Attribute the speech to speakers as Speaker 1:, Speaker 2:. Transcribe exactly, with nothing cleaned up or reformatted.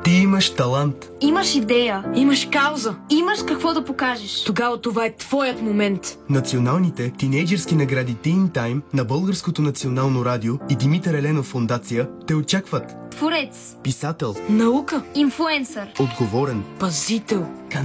Speaker 1: Ти имаш талант.
Speaker 2: Имаш идея.
Speaker 3: Имаш кауза.
Speaker 2: Имаш какво да покажеш.
Speaker 3: Тогава това е твоят момент.
Speaker 1: Националните тинейджърски награди Teen Time на Българското национално радио и Димитър Еленов фондация те очакват.
Speaker 2: Творец.
Speaker 1: Писател.
Speaker 3: Наука.
Speaker 2: Инфлуенсър.
Speaker 1: Отговорен.
Speaker 3: Пазител.